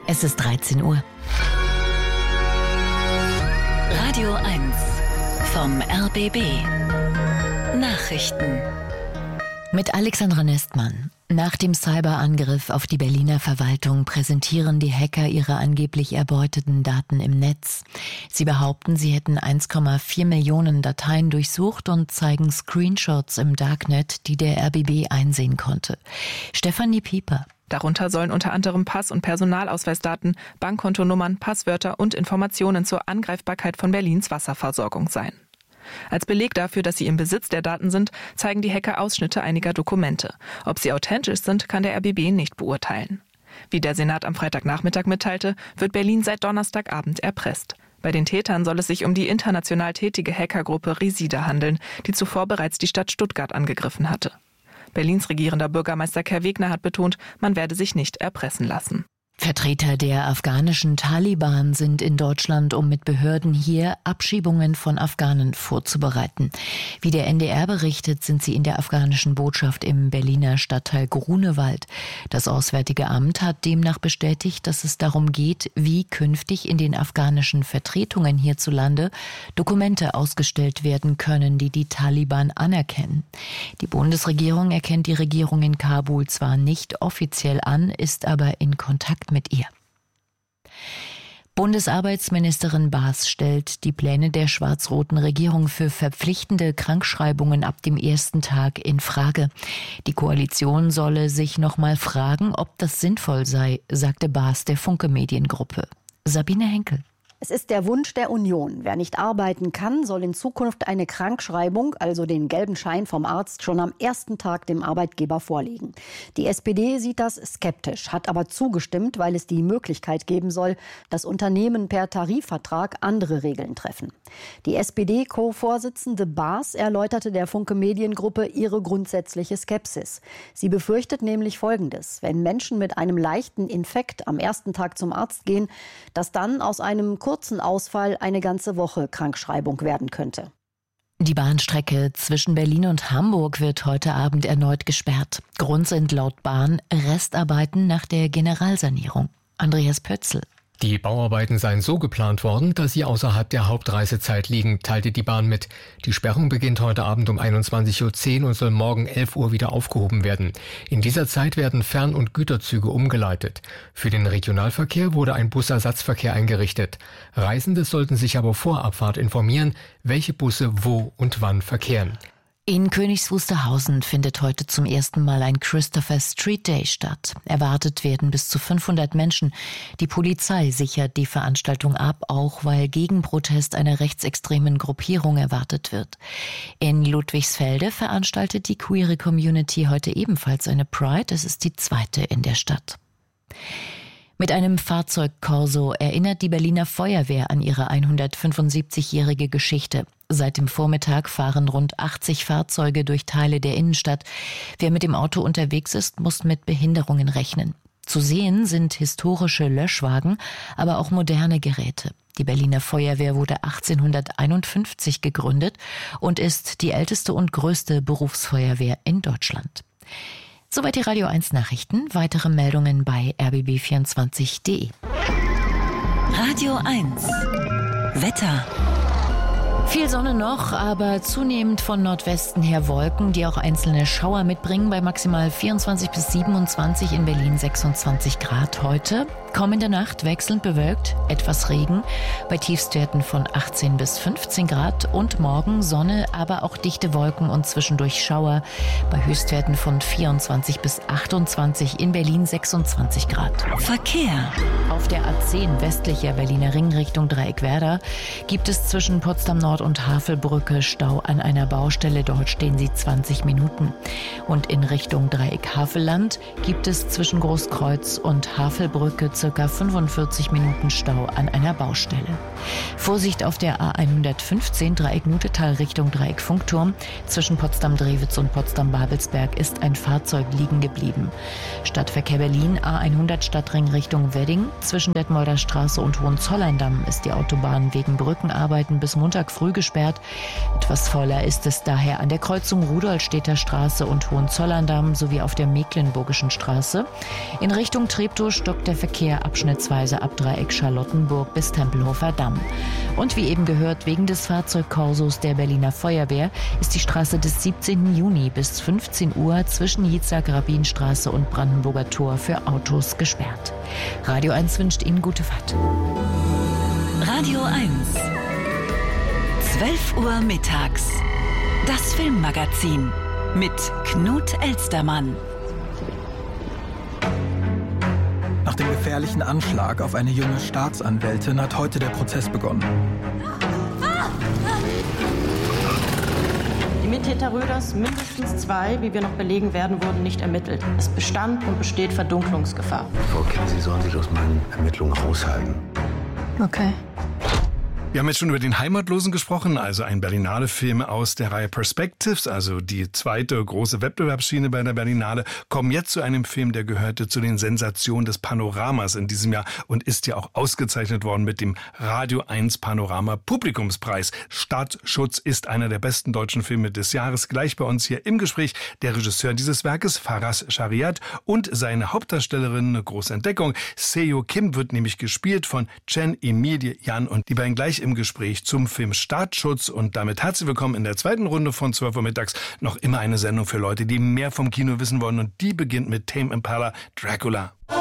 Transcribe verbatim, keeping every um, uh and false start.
Es ist dreizehn Uhr. Radio eins vom R B B. Nachrichten. Mit Alexandra Nestmann. Nach dem Cyberangriff auf die Berliner Verwaltung präsentieren die Hacker ihre angeblich erbeuteten Daten im Netz. Sie behaupten, sie hätten eins Komma vier Millionen Dateien durchsucht und zeigen Screenshots im Darknet, die der R B B einsehen konnte. Stefanie Pieper. Darunter sollen unter anderem Pass- und Personalausweisdaten, Bankkontonummern, Passwörter und Informationen zur Angreifbarkeit von Berlins Wasserversorgung sein. Als Beleg dafür, dass sie im Besitz der Daten sind, zeigen die Hacker Ausschnitte einiger Dokumente. Ob sie authentisch sind, kann der R B B nicht beurteilen. Wie der Senat am Freitagnachmittag mitteilte, wird Berlin seit Donnerstagabend erpresst. Bei den Tätern soll es sich um die international tätige Hackergruppe Resida handeln, die zuvor bereits die Stadt Stuttgart angegriffen hatte. Berlins regierender Bürgermeister Kai Wegner hat betont, man werde sich nicht erpressen lassen. Vertreter der afghanischen Taliban sind in Deutschland, um mit Behörden hier Abschiebungen von Afghanen vorzubereiten. Wie der N D R berichtet, sind sie in der afghanischen Botschaft im Berliner Stadtteil Grunewald. Das Auswärtige Amt hat demnach bestätigt, dass es darum geht, wie künftig in den afghanischen Vertretungen hierzulande Dokumente ausgestellt werden können, die die Taliban anerkennen. Die Bundesregierung erkennt die Regierung in Kabul zwar nicht offiziell an, ist aber in Kontakt mit ihr. Bundesarbeitsministerin Baas stellt die Pläne der schwarz-roten Regierung für verpflichtende Krankschreibungen ab dem ersten Tag in Frage. Die Koalition solle sich noch mal fragen, ob das sinnvoll sei, sagte Baas der Funke Mediengruppe. Sabine Henkel. Es ist der Wunsch der Union. Wer nicht arbeiten kann, soll in Zukunft eine Krankschreibung, also den gelben Schein vom Arzt, schon am ersten Tag dem Arbeitgeber vorlegen. Die S P D sieht das skeptisch, hat aber zugestimmt, weil es die Möglichkeit geben soll, dass Unternehmen per Tarifvertrag andere Regeln treffen. Die S P D-Co-Vorsitzende Baas erläuterte der Funke Mediengruppe ihre grundsätzliche Skepsis. Sie befürchtet nämlich Folgendes: Wenn Menschen mit einem leichten Infekt am ersten Tag zum Arzt gehen, dass dann aus einem kurzen Ausfall eine ganze Woche Krankschreibung werden könnte. Die Bahnstrecke zwischen Berlin und Hamburg wird heute Abend erneut gesperrt. Grund sind laut Bahn Restarbeiten nach der Generalsanierung. Andreas Pötzl. Die Bauarbeiten seien so geplant worden, dass sie außerhalb der Hauptreisezeit liegen, teilte die Bahn mit. Die Sperrung beginnt heute Abend um einundzwanzig Uhr zehn und soll morgen elf Uhr wieder aufgehoben werden. In dieser Zeit werden Fern- und Güterzüge umgeleitet. Für den Regionalverkehr wurde ein Busersatzverkehr eingerichtet. Reisende sollten sich aber vor Abfahrt informieren, welche Busse wo und wann verkehren. In Königs Wusterhausen findet heute zum ersten Mal ein Christopher Street Day statt. Erwartet werden bis zu fünfhundert Menschen. Die Polizei sichert die Veranstaltung ab, auch weil Gegenprotest einer rechtsextremen Gruppierung erwartet wird. In Ludwigsfelde veranstaltet die queere Community heute ebenfalls eine Pride. Es ist die zweite in der Stadt. Mit einem Fahrzeugkorso erinnert die Berliner Feuerwehr an ihre hundertfünfundsiebzigjährige Geschichte. Seit dem Vormittag fahren rund achtzig Fahrzeuge durch Teile der Innenstadt. Wer mit dem Auto unterwegs ist, muss mit Behinderungen rechnen. Zu sehen sind historische Löschwagen, aber auch moderne Geräte. Die Berliner Feuerwehr wurde achtzehnhunderteinundfünfzig gegründet und ist die älteste und größte Berufsfeuerwehr in Deutschland. Soweit die Radio eins Nachrichten. Weitere Meldungen bei r b b vierundzwanzig punkt d e. Radio eins Wetter. Viel Sonne noch, aber zunehmend von Nordwesten her Wolken, die auch einzelne Schauer mitbringen, bei maximal vierundzwanzig bis siebenundzwanzig, in Berlin sechsundzwanzig Grad heute. Kommende Nacht wechselnd bewölkt, etwas Regen, bei Tiefstwerten von achtzehn bis fünfzehn Grad und morgen Sonne, aber auch dichte Wolken und zwischendurch Schauer, bei Höchstwerten von vierundzwanzig bis achtundzwanzig, in Berlin sechsundzwanzig Grad. Verkehr. Auf der A zehn westlicher Berliner Ring Richtung Dreieckwerder gibt es zwischen Potsdam Nord und Havelbrücke Stau an einer Baustelle. Dort stehen sie zwanzig Minuten. Und in Richtung Dreieck Havelland gibt es zwischen Großkreuz und Havelbrücke circa fünfundvierzig Minuten Stau an einer Baustelle. Vorsicht auf der A hundertfünfzehn Dreieck Nutetal Richtung Dreieck Funkturm. Zwischen Potsdam-Drewitz und Potsdam-Babelsberg ist ein Fahrzeug liegen geblieben. Stadtverkehr Berlin A hundert Stadtring Richtung Wedding. Zwischen Detmolder Straße und Hohenzollerndamm ist die Autobahn wegen Brückenarbeiten bis Montag früh früh gesperrt. Etwas voller ist es daher an der Kreuzung Rudolstedter Straße und Hohenzollerndamm sowie auf der Mecklenburgischen Straße. In Richtung Treptow stockt der Verkehr abschnittsweise ab Dreieck Charlottenburg bis Tempelhofer Damm. Und wie eben gehört, wegen des Fahrzeugkorsos der Berliner Feuerwehr ist die Straße des siebzehnten Juni bis fünfzehn Uhr zwischen Jitzak-Rabin-Straße und Brandenburger Tor für Autos gesperrt. Radio eins wünscht Ihnen gute Fahrt. Radio eins. zwölf Uhr mittags. Das Filmmagazin mit Knut Elstermann. Nach dem gefährlichen Anschlag auf eine junge Staatsanwältin hat heute der Prozess begonnen. Die Mittäter Röders, mindestens zwei, wie wir noch belegen werden, wurden nicht ermittelt. Es bestand und besteht Verdunklungsgefahr. Frau Kim, Sie sollen sich aus meinen Ermittlungen raushalten. Okay. Wir haben jetzt schon über den Heimatlosen gesprochen, also ein Berlinale-Film aus der Reihe Perspectives, also die zweite große Wettbewerbsschiene bei der Berlinale, kommen jetzt zu einem Film, der gehörte zu den Sensationen des Panoramas in diesem Jahr und ist ja auch ausgezeichnet worden mit dem Radio eins Panorama Publikumspreis. Stadtschutz ist einer der besten deutschen Filme des Jahres. Gleich bei uns hier im Gespräch der Regisseur dieses Werkes, Faraz Shariat, und seine Hauptdarstellerin, eine große Entdeckung, Seo Kim, wird nämlich gespielt von Chen Emilie Yan, und die beiden gleich im Gespräch zum Film Staatsschutz. Und damit herzlich willkommen in der zweiten Runde von zwölf Uhr mittags. Noch immer eine Sendung für Leute, die mehr vom Kino wissen wollen, und die beginnt mit Tame Impala, Dracula.